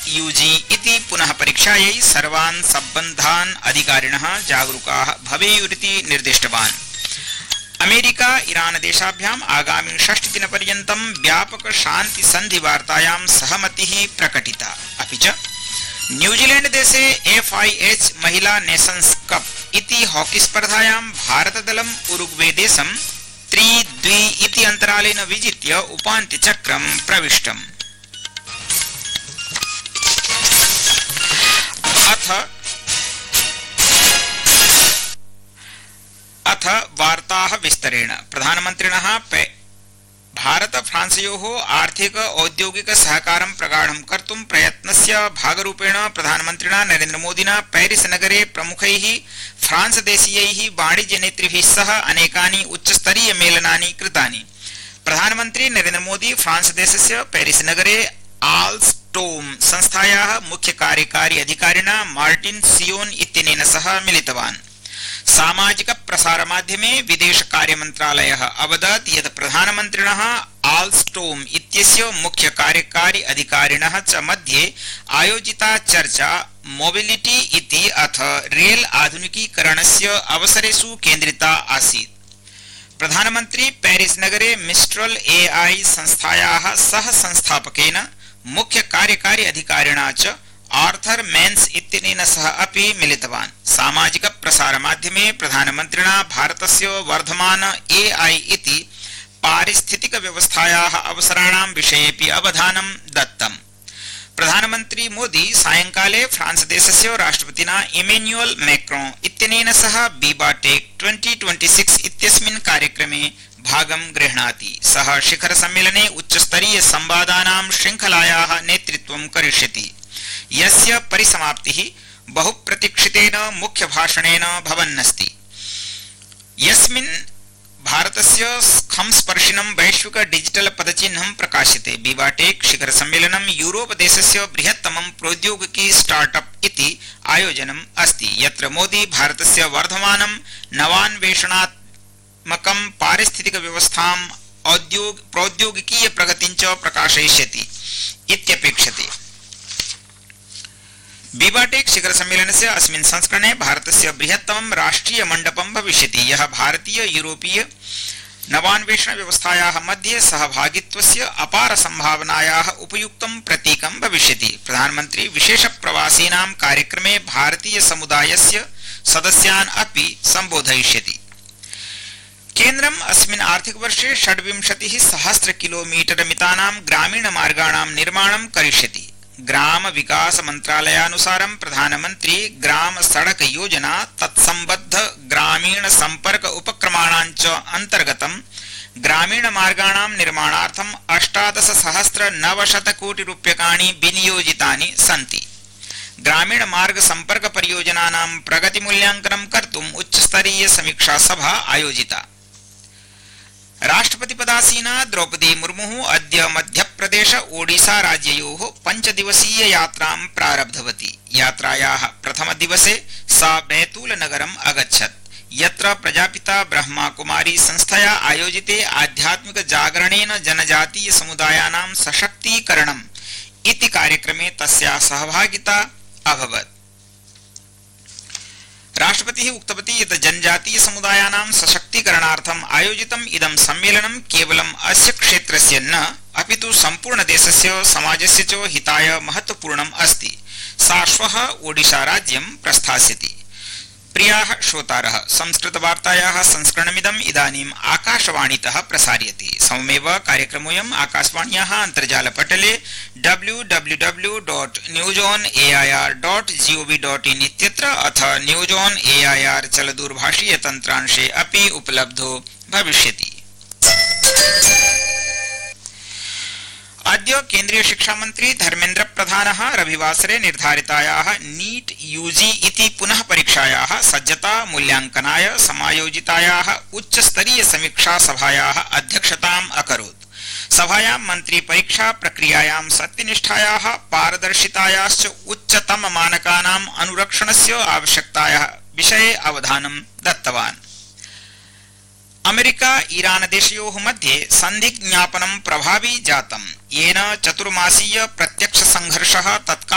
UG इति पुनः परीक्षायै सर्वान् सम्बद्धान् अधिकारिणः जागरूकाः भवेयुरिति निर्दिष्टवान्। अमेरिका ईरान देशाभ्याम् आगामि 6 दिनपर्यन्तं व्यापक शान्ति सन्धि वार्तायां सहमतिः प्रकटिता। अपि च न्यूजीलैंड देशे FIH महिला नेशन्स कप इति हॉकी स्पर्धायां भारतदलम् उरुग्वे देशं 3-2 इति अन्तरालेन विजित्य उपान्त्यचक्रं प्रविष्टम्। अथ वार्ताः विस्तरेण। प्रधानमन्त्रिणः भारत फ्रांसयोः आर्थिक औद्योगिक सहकारं प्रगाढं कर्तुं प्रयत्नस्य भागरूपेण प्रधानमन्त्रिणा नरेन्द्र मोदिना पेरिस नगरे प्रमुखैः फ्रांस देशीयैः वाणिज्य नेतृभिः सह अनेकानि उच्चस्तरीय मेलनानि कृतानि। प्रधानमन्त्री नरेन्द्र मोदी फ्रांस देशस्य पेरिस नगरे आल्स्टोम संस्थायाः मुख्य कार्यकारी अधिकारिणा मार्टिन सियोन इत्यनेन सह मिलितवान्। सामाजिक प्रसार माध्यमे विदेश कार्य मंत्रालयः अवदत् यत् प्रधानमन्त्रिणः आल्स्टोम इत्यस्य मुख्य कार्यकारी अधिकारिणः च मध्ये आयोजिता चर्चा मोबिलिटी इति अथ रेल आधुनिकीकरणस्य अवसरेषु केन्द्रिता आसीत्। प्रधानमन्त्री पेरिस नगरे मिस्ट्रल AI संस्थायाः सह संस्थापकेन मुख्य कार्यकारी अधिकारिणा च आर्थर मेन्स इत्यनेन सह अपि मिलितवान्। सामाजिक प्रसार माध्यमे प्रधानमन्त्रिणा भारतस्य वर्धमान AI इति पारिस्थितिक व्यवस्थायाः अवसराणां विषयेपि अवधानं दत्तम्। प्रधानमन्त्री मोदी सायंकाले फ्रांस देशस्य राष्ट्रपतिना इमेन्युअल मैक्रोन इत्यनेन सह बीबाटेक 2026 इत्यस्मिन् कार्यक्रमे भागं गृह्णाति। सः शिखर सम्मेलने उच्चस्तरीय संवादानां श्रृंखलायाः नेतृत्वं करिष्यति, यस्य परिसमाप्तिः बहुप्रतीक्षितेन मुख्य भाषणेन भवन्नस्ति, यस्मिन् भारतस्य संस्पर्शिनं वैश्विक डिजिटल पदचिह्नं प्रकाश्यते। बीबाटेक शिखर सम्मेलनं यूरोप देशस्य बृहत्तमं प्रौद्योगिकी स्टार्टअप इति आयोजनम् अस्ति, यत्र मोदी भारतस्य वर्धमानं नवान्वेषणात्मकं पारिस्थितिक व्यवस्थां प्रौद्योगिकीय प्रगतिं च प्रकाशयिष्यति इत्यपेक्षते। बीबाटेक शिखर सम्मेलनस्य अस्मिन् संस्करणे भारतस्य बृहत्तमं राष्ट्रिय मण्डपं भविष्यति, यः भारतीय यूरोपीय नवान्वेषण व्यवस्थायाः मध्ये सहभागित्वस्य अपार संभावनायाः उपयुक्तं प्रतीकं भविष्यति। प्रधानमन्त्री विशेष प्रवासीनां कार्यक्रमे भारतीय समुदायस्य सदस्यान् अपि सम्बोधयिष्यति। केन्द्रम् अस्मिन् आर्थिक वर्षे 26,000 किलोमीटर मितानां ग्रामीण मार्गाणां निर्माणं करिष्यति। ग्राम विकास मंत्रालयानुसारं प्रधानमंत्री ग्राम सड़क योजना तत्संबद्ध ग्रामीण संपर्क उपक्रमाणाञ्च अंतर्गतं ग्रामीण मार्गाणां निर्माणार्थं 18,900 कोटि रूप्यकाणि विनियोजितानि सन्ति। ग्रामीण मार्ग संपर्क परियोजनानां प्रगति मूल्यांकनं कर्तुम् उच्चस्तरीय समीक्षा सभा आयोजिता। राष्ट्रपति पदासीना द्रौपदी मुर्मु अद्य मध्यप्रदेश ओडिशा राज्ययोः 5 दिवसीय यात्रां प्रारब्धवती। यात्रायाः प्रथम दिवसे सा बैतूल नगरम् अगच्छत्, यत्र प्रजापिता ब्रह्मा कुमारी संस्थया आयोजिते आध्यात्मिक जागरणेन जनजातीय समुदायानां सशक्तीकरणम् इति कार्यक्रमे तस्याः सहभागिता अभवत्। राष्ट्रपतिः उक्तवती यत् जनजातीय समुदायानां सशक्तीकरणार्थम् आयोजितम् इदं सम्मेलनं केवलम् अस्य क्षेत्रस्य न अपितु सम्पूर्ण देशस्य समाजस्य च हिताय महत्वपूर्णम् अस्ति। सा श्वः ओडिशा राज्यं प्रस्थास्यति। प्रियाः श्रोतारः, संस्कृतवार्तायाः संस्करणमिदम् इदानीम् आकाशवाणीतः प्रसार्यते। सममेव कार्यक्रमोऽयम् आकाशवाण्याः अन्तर्जालपटले www.newsonair.gov.in इत्यत्र अथ न्यूज ऑन एआईआर चलदूरभाषीय तन्त्रांशे अपि उपलब्धो भविष्यति। अद्य केन्द्रीय शिक्षा मंत्री धर्मेन्द्र प्रधानः रविवासरे निर्धारितायाः नीट यूजी इति पुनः परीक्षायाः सज्जता मूल्यांकनाय समायोजितायाः उच्चस्तरीय समीक्षा सभायाः अध्यक्षताम् अकरोत्। सभायां मंत्री परीक्षा प्रक्रियायां सत्यनिष्ठायाः पारदर्शितायाश्च उच्चतम मानकानाम् अनुरक्षणस्य आवश्यकतायाः विषये अवधानं दत्तवान्। अमेरिका ईरान देशयोः मध्ये सन्धिज्ञापनं प्रभावी जातम्, येन चतुर्मासीय प्रत्यक्ष संघर्षः